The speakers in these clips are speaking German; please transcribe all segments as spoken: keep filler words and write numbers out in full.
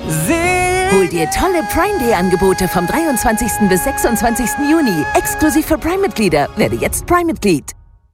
Hol dir tolle Prime Day Angebote vom dreiundzwanzigsten bis sechsundzwanzigsten Juni. Exklusiv für Prime-Mitglieder. Werde jetzt Prime-Mitglied.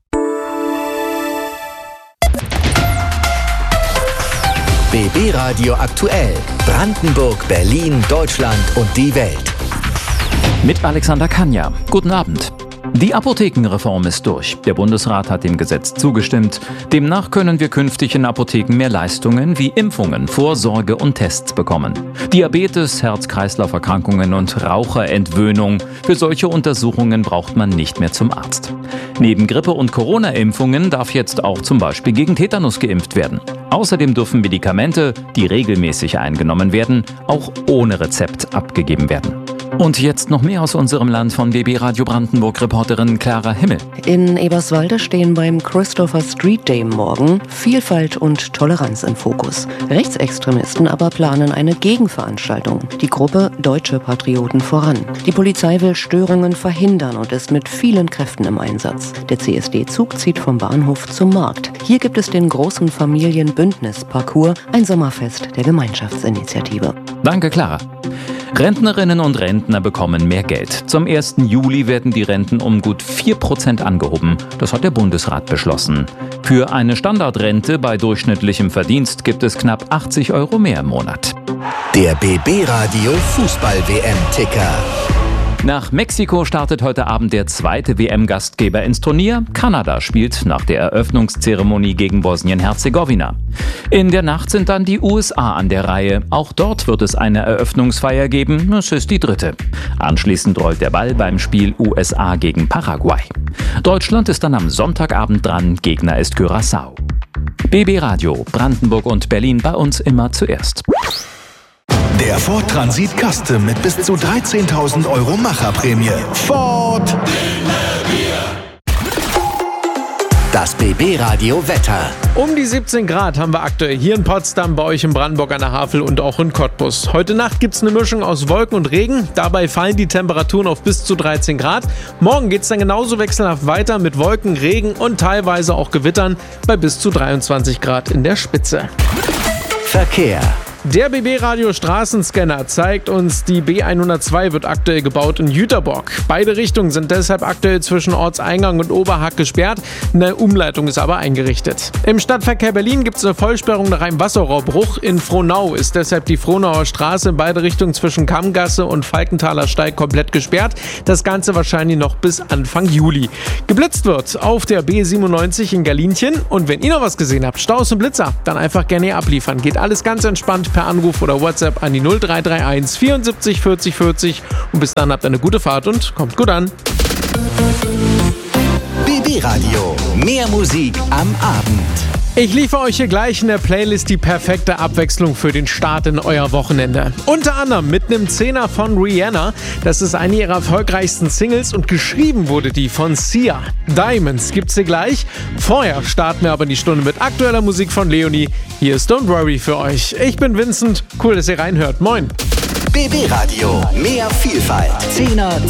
B B Radio aktuell. Brandenburg, Berlin, Deutschland und die Welt. Mit Alexander Kania. Guten Abend. Die Apothekenreform ist durch. Der Bundesrat hat dem Gesetz zugestimmt. Demnach können wir künftig in Apotheken mehr Leistungen wie Impfungen, Vorsorge und Tests bekommen. Diabetes, Herz-Kreislauf-Erkrankungen und Raucherentwöhnung. Für solche Untersuchungen braucht man nicht mehr zum Arzt. Neben Grippe- und Corona-Impfungen darf jetzt auch zum Beispiel gegen Tetanus geimpft werden. Außerdem dürfen Medikamente, die regelmäßig eingenommen werden, auch ohne Rezept abgegeben werden. Und jetzt noch mehr aus unserem Land von B B Radio Brandenburg-Reporterin Clara Himmel. In Eberswalde stehen beim Christopher Street Day morgen Vielfalt und Toleranz im Fokus. Rechtsextremisten aber planen eine Gegenveranstaltung. Die Gruppe Deutsche Patrioten voran. Die Polizei will Störungen verhindern und ist mit vielen Kräften im Einsatz. Der C S D-Zug zieht vom Bahnhof zum Markt. Hier gibt es den großen Familienbündnis-Parcours, ein Sommerfest der Gemeinschaftsinitiative. Danke, Clara. Rentnerinnen und Rentner bekommen mehr Geld. Zum ersten Juli werden die Renten um gut vier Prozent angehoben. Das hat der Bundesrat beschlossen. Für eine Standardrente bei durchschnittlichem Verdienst gibt es knapp achtzig Euro mehr im Monat. Der B B Radio Fußball-W M-Ticker. Nach Mexiko startet heute Abend der zweite W M-Gastgeber ins Turnier. Kanada spielt nach der Eröffnungszeremonie gegen Bosnien-Herzegowina. In der Nacht sind dann die U S A an der Reihe. Auch dort wird es eine Eröffnungsfeier geben. Es ist die dritte. Anschließend rollt der Ball beim Spiel U S A gegen Paraguay. Deutschland ist dann am Sonntagabend dran. Gegner ist Curaçao. B B Radio, Brandenburg und Berlin, bei uns immer zuerst. Der Ford Transit Custom mit bis zu dreizehntausend Euro Macherprämie. Ford! Das B B Radio Wetter. Um die siebzehn Grad haben wir aktuell hier in Potsdam, bei euch in Brandenburg an der Havel und auch in Cottbus. Heute Nacht gibt es eine Mischung aus Wolken und Regen. Dabei fallen die Temperaturen auf bis zu dreizehn Grad. Morgen geht es dann genauso wechselhaft weiter mit Wolken, Regen und teilweise auch Gewittern bei bis zu dreiundzwanzig Grad in der Spitze. Verkehr. Der B B-Radio Straßenscanner zeigt uns, die B hundertzwei wird aktuell gebaut in Jüterbock. Beide Richtungen sind deshalb aktuell zwischen Ortseingang und Oberhack gesperrt. Eine Umleitung ist aber eingerichtet. Im Stadtverkehr Berlin gibt es eine Vollsperrung nach einem Wasserrohrbruch. In Frohnau ist deshalb die Frohnauer Straße in beide Richtungen zwischen Kammgasse und Falkenthaler Steig komplett gesperrt. Das Ganze wahrscheinlich noch bis Anfang Juli. Geblitzt wird auf der B siebenundneunzig in Galinchen. Und wenn ihr noch was gesehen habt, Staus und Blitzer, dann einfach gerne abliefern. Geht alles ganz entspannt per Anruf oder WhatsApp an die null drei drei eins vierundsiebzig vierzig vierzig und bis dann habt ihr eine gute Fahrt und kommt gut an. B B Radio, mehr Musik am Abend. Ich liefere euch hier gleich in der Playlist die perfekte Abwechslung für den Start in euer Wochenende. Unter anderem mit einem Zehner von Rihanna. Das ist eine ihrer erfolgreichsten Singles und geschrieben wurde die von Sia. Diamonds gibt's hier gleich. Vorher starten wir aber in die Stunde mit aktueller Musik von Leonie. Hier ist Don't Worry für euch. Ich bin Vincent. Cool, dass ihr reinhört. Moin. B B Radio, mehr Vielfalt. Zehner